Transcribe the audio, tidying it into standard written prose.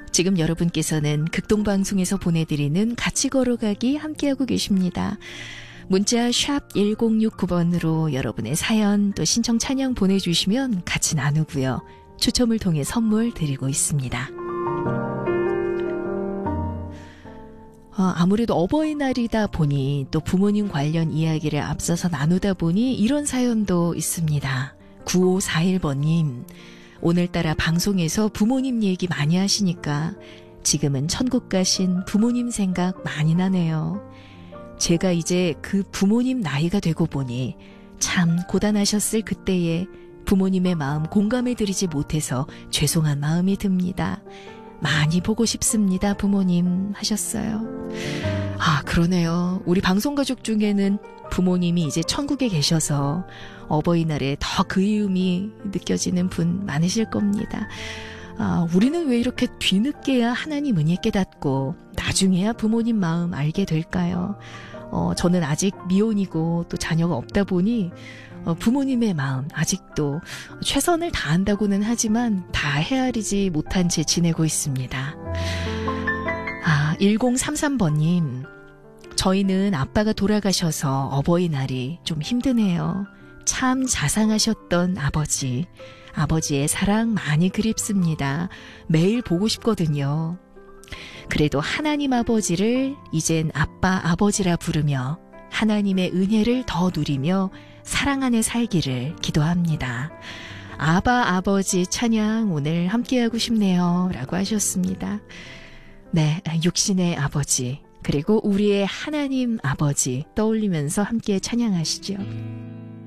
지금 여러분께서는 극동방송에서 보내드리는 같이 걸어가기 함께하고 계십니다. 문자 샵 1069번으로 여러분의 사연 또 신청 찬양 보내주시면 같이 나누고요. 추첨을 통해 선물 드리고 있습니다. 아무래도 어버이날이다 보니 또 부모님 관련 이야기를 앞서서 나누다 보니 이런 사연도 있습니다. 9541번님, 오늘따라 방송에서 부모님 얘기 많이 하시니까 지금은 천국 가신 부모님 생각 많이 나네요. 제가 이제 그 부모님 나이가 되고 보니 참 고단하셨을 그때에 부모님의 마음 공감해드리지 못해서 죄송한 마음이 듭니다. 많이 보고 싶습니다, 부모님 하셨어요. 그러네요. 우리 방송가족 중에는 부모님이 이제 천국에 계셔서 어버이날에 더 그리움이 느껴지는 분 많으실 겁니다. 우리는 왜 이렇게 뒤늦게야 하나님 은혜 깨닫고 나중에야 부모님 마음 알게 될까요? 저는 아직 미혼이고 또 자녀가 없다 보니 부모님의 마음 아직도 최선을 다한다고는 하지만 다 헤아리지 못한 채 지내고 있습니다. 1033번님, 저희는 아빠가 돌아가셔서 어버이날이 좀 힘드네요. 참 자상하셨던 아버지의 사랑 많이 그립습니다. 매일 보고 싶거든요. 그래도 하나님 아버지를 이젠 아빠 아버지라 부르며 하나님의 은혜를 더 누리며 사랑 안에 살기를 기도합니다. 아버지 찬양 오늘 함께하고 싶네요 라고 하셨습니다. 네, 육신의 아버지 그리고 우리의 하나님 아버지 떠올리면서 함께 찬양하시죠.